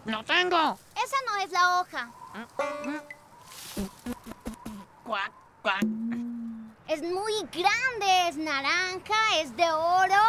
¡No tengo! Esa no es la hoja. ¡Cuac, cuac! Es muy grande, es naranja, es de oro.